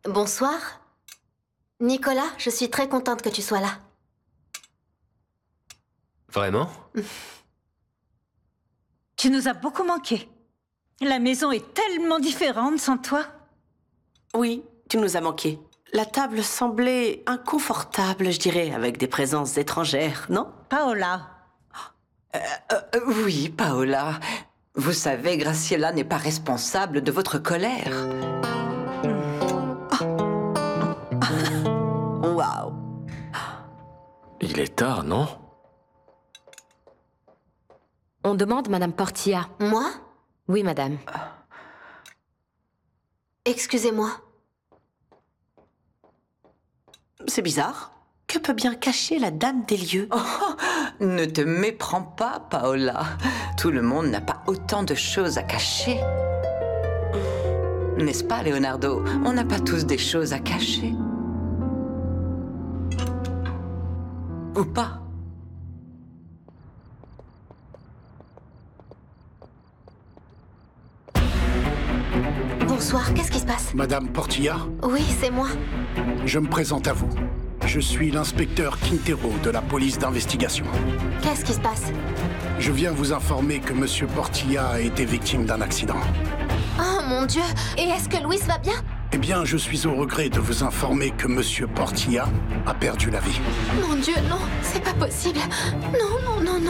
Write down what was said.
Bonsoir. Nicolas, je suis très contente que tu sois là. Vraiment? Tu nous as beaucoup manqué. La maison est tellement différente sans toi. Oui, tu nous as manqué. La table semblait inconfortable, je dirais, avec des présences étrangères, non? Paola. Oui, Paola. Vous savez, Graciela n'est pas responsable de votre colère. Waouh. Il est tard, non? On demande Madame Portilla. Moi? Oui, madame. Excusez-moi. C'est bizarre. Que peut bien cacher la dame des lieux? Ne te méprends pas, Paola. Tout le monde n'a pas autant de choses à cacher. N'est-ce pas, Leonardo? On n'a pas tous des choses à cacher. Ou pas? Bonsoir, qu'est-ce qui se passe? Madame Portilla, Oui, c'est moi. je me présente à vous. Je suis l'inspecteur Quintero de la police d'investigation. Qu'est-ce qui se passe? Je viens vous informer que Monsieur Portilla a été victime d'un accident. Oh mon Dieu! Et est-ce que Louis va bien? Eh bien, je suis au regret de vous informer que Monsieur Portilla a perdu la vie. Mon Dieu, non, c'est pas possible. Non, non, non, non.